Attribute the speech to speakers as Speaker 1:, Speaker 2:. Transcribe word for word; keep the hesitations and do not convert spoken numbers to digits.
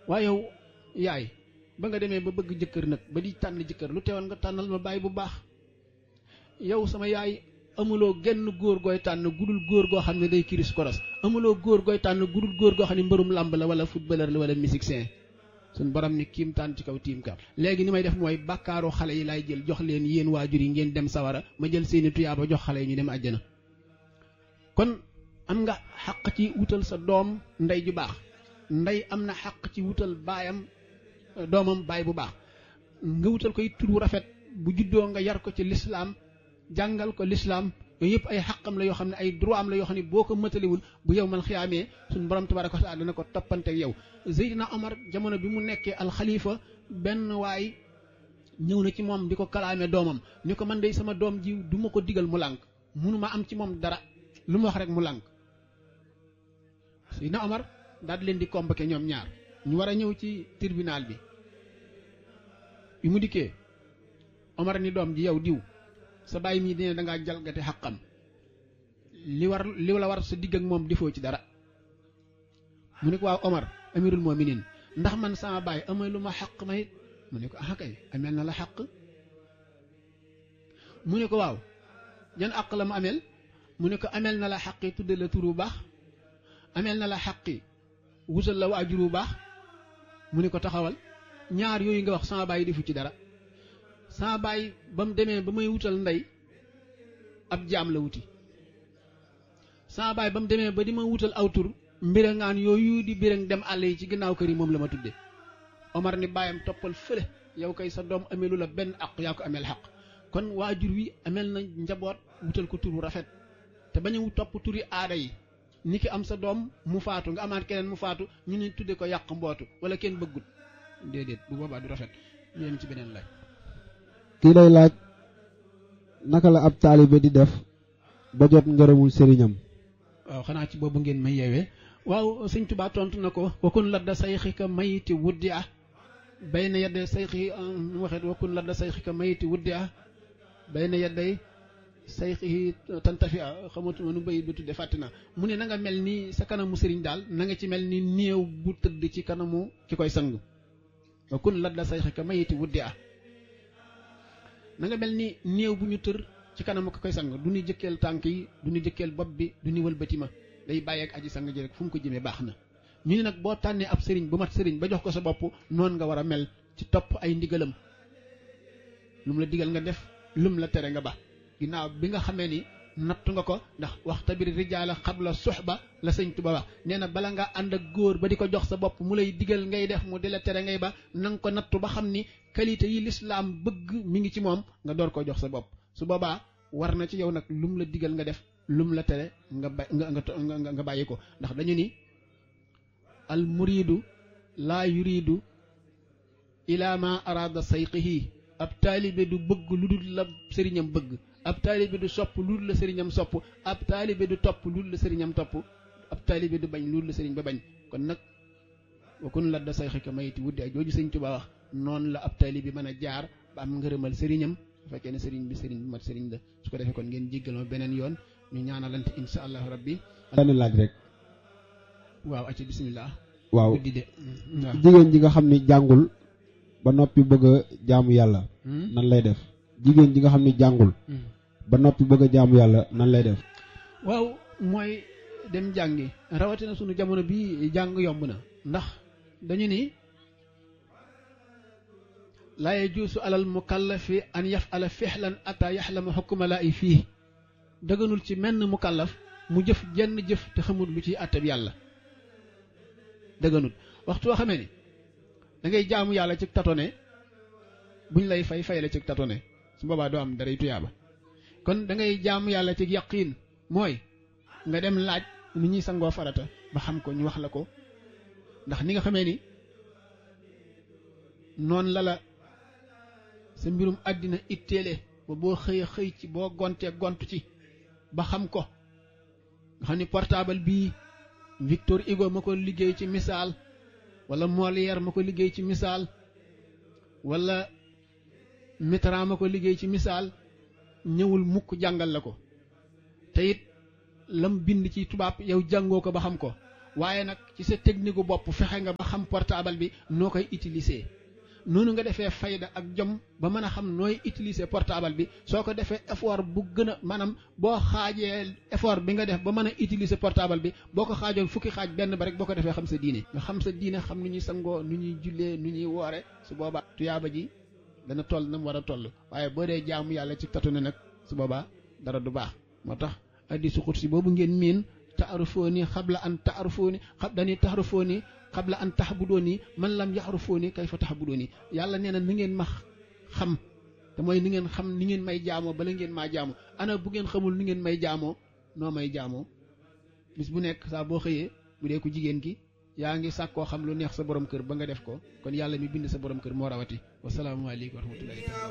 Speaker 1: waaye yow yaay ba nga demee ba bëgg jëkkër nag ba di tànn jëkkër lu teewoon nga tànnal ma bàyyi bu baax yow sama yaay amuloo genn góor gooy tànn gudul góor goo xam ne day kiris koros amuloo góor gooy tànn gudul góor goo xam ne mbërum làmb la wala footballeur la wala musicien suñ borom ni kiim tànn ci kaw tiim kaw léegi ni may def mooy bàkkaaru xale yi laay jël jox leen yéen waajur yi ngeen dem sawara ma jël seeni tuyaaba jox xale yi ñu dem àjjana kon am nga xaq ci wutal sa doom ndey ju baax ndey am na xaq ci wutal baayam doomam baay bu baax nga wutal koy tur wu rafet bu juddoo nga yar ko ci lislaam jàngal ko lislaam yooyu yëpp ay xaqam la yoo xam ne ay droit am la yoo xam ne boo ko mëtaliwul bu yow man xiyaamee suñ borom tabaraka wa taala dana ko toppante ak yow Seydina Omar jamono bi mu nekkee alxalifa benn waay ñëw na ci moom di ko kalaame doomam ni ko man de sama doom ji du ma ko digal mu lànk munuma am ci moom dara lu ma wax rek mu lànk Seydina Omar daal di leen di convoqué ñoom ñaar ñu war a ñëw ci tribunal bi bi mu dikkee Omar ni doom ji yow diw sa bàyyi mii dina dangaa jalgate xaqam li war li la war sa digg ak moom defoo ci dara mu ne ko waaw Omar amirul mu'minin ndax man sama bàyyi amee lu ma xaq ma it mu ne ko ah kay ameel na la xaq mu ne ko waaw jan àq la mu ameel mu ne ko ameel na la xaqi tudde la tur bu baax ameel na la xaqi wutal la waajur bu baax mu ne ko taxawal ñaar yooyu nga wax sama bàyyi defu ci dara sama baay ba mu demee ba may wutal ndey ab jaam la wuti sama baay ba mu demee ba di ma wutal aw tur mbirangaan yooyu di birang dem àll yi ci ginnaaw kër yi moom la ma tudde Omar ni baayam toppal fële yow kay sa doom amelu la benn àq yaa ko ameel xaq kon waajur wi amel na njaboot wutal ko tur bu rafet te bañ a topp turi aada yi ni ki am sa doom mu faatu nga amaat keneen mu faatu ñu ne tudde ko yàq mbootu wala kenn bëggut déedéet bu boobaa du rafet ñu yem ci beneen laaj.
Speaker 2: kii lay laaj naka la ab taalibe di def ba jot ngërëmul sëriñam.
Speaker 1: waaw xanaa ci boobu ngeen may yeewee waaw sëñ Tuubaa tontu na ko wakun ladda sayxika mayiti wuddi a bay na yedday sayxi waxet wakun ladda sayxika mayiti wuddi a bay na yedday sayxi tantafi a xamatuma nu bay bi tudde fàtte na mu ne na nga mel ni sa kanamu sëriñ daal na nga ci mel ni néew bu tëdd ci kanamu ki koy sang wakun ladda sayxika mayiti wuddi a na nga mel ni néew bu ñu tër ci kanamu ko koy sang du ñu jëkkeel tànk yi du ñu jëkkeel bopp bi du ñu wëlbati ma day bàyyi ak aji sang ji rek fu mu ko jëmee baax na ñu ne nag boo tànnee ab sëriñ bu mat sëriñ ba jox ko sa bopp noonu nga war a mel ci topp ay ndigalam lu mu la digal nga def lu mu la tere nga ba ginnaaw bi nga xamee ni nattu nga ko ndax waxtabir rijaala xabla suxba la sëñ Tuba wax nee na bala nga ànd ak góor ba di ko jox sa bopp mu lay digal ngay def mu di la tere ngay ba na nga ko nattu ba xam ni qualité yi lislaam bëgg mi ngi ci moom nga door ko jox sa bopp su boobaa war na ci yow nag lum la digal nga def lum la tere nga ba nga nga nga bàyyi ko ndax dañu ni al muridu laa yuridu ila ma arada sayqihi ab taalibe du bëgg lu dul la sëriñam bëgg ab taalibe du sopp lu dul la sëriñam sopp ab taalibe du topp lu dul la sëriñam topp ab taalibe du bañ lu dul la sëriñ ba bañ kon nag wakun ladda sayxika mayiti wuddi ak jooju sëñ Tuubaa wax noonu la ab taalibe mën a jaar ba am ngërëmal sëriñam bu fekkee ne sëriñ bi sëriñ bi mat sëriñ la su ko defee kon ngeen jéggal ma beneen yoon ñu ñaanalante insha allah rabbi
Speaker 2: benn laaj rek
Speaker 1: waaw acca bismillah
Speaker 2: waaw
Speaker 1: guddi de
Speaker 2: jigéen ji nga xam ni jàngul ba noppi bëgg a jaamu yàlla nan lay def jigéen ji nga xam ni jàngul ba noppi bëgg a jaamu yàlla nan lay def
Speaker 1: waaw mooy dem jàngi rawatina sunu jamono bi jàng yomb na ndax dañu ni laa yajuusu alal mukallafi an yafala fixlan ata yaxlama xukuma laa i fii dëgganul ci menn mukallaf mu jëf jenn jëf te xamul lu ci àttab yàlla dëgganul waxtu woo xamee ni da ngay jaamu yàlla ci tatone buñ lay fay fay la ci tatone su boobaa doo am dara tuyaaba kon da ngay jaamu yàlla ci yaqiin mooy nga dem laaj ni ñuy sangoo farata ba xam ko ñu wax la ko ndax ni nga xamee ni noonu la la sa mbirum àddina itteele ba boo xëyee xëy ci boo gontee gont ci ba xam ko nga xam ni portable bii Victor Hugo ma ko liggéey ci misaal wala Molière ma ko liggéey ci misaal wala Mitterrand ma ko liggéey ci misaal ñëwul mukk jàngal la ko te it lam bind ci tubaab yow jàngoo ko ba xam ko waaye nag ci sa technique gu bopp fexe nga ba xam portable bi noo koy utiliser noonu nga defee fayda ak jom ba mën a xam nooy utiliser portable bi soo ko defee effort bu gën a maanaam boo xaajee effort bi nga def ba mën a utiliser portable bi boo ko xaajoon fukki xaaj benn ba rek boo ko defee xam sa diine nga xam sa diine xam nu ñuy sangoo nu ñuy jullee nu ñuy woore su boobaa tuyaaba ji dana toll na mu war a toll waaye boo dee jaamu yàlla ci tatu ne nag su boobaa dara du baax moo tax hadiisu xudsi boobu ngeen miin ta'rifuuni qabla an ta'rifuuni xab dañuy ta'rifuuni qabla an ta'buduuni man lam ya'rifuuni kayfa ta'buduuni yàlla nee na ni ngeen ma xam te mooy ni ngeen xam ni ngeen may jaamoo bala ngeen maa jaamoo ana bu ngeen xamul ni ngeen may jaamoo noo may jaamoo bis bu nekk saa boo xëyee bu dee ko jigéen ki yaa ngi sàkkoo xam lu neex sa borom kër ba nga def ko kon yàlla mi bind sa borom kër moo rawati wasalaamu aleykum wa rahmatullahi